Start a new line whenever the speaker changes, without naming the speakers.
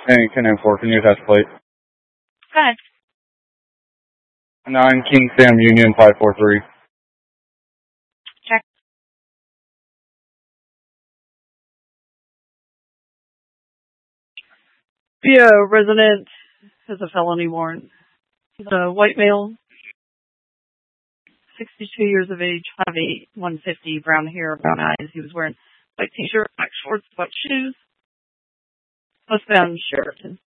And can I can you attach plate?
Go ahead.
9 King Sam Union 543.
Check. Yeah, resident has a felony warrant. He's a white male, 62 years of age, 5'8", 150, brown hair, brown eyes. He was wearing white t-shirt, black shorts, white shoes. Westbound Sheraton.